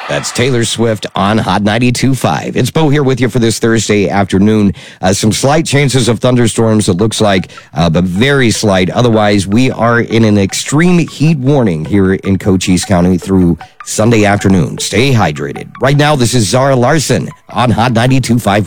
That's Taylor Swift on Hot 92.5. It's Bo here with you for this Thursday afternoon. Some slight chances of thunderstorms, it looks like, but very slight. Otherwise, we are in an extreme heat warning here in Cochise County through Sunday afternoon. Stay hydrated. Right now, this is Zara Larson on Hot 92.5.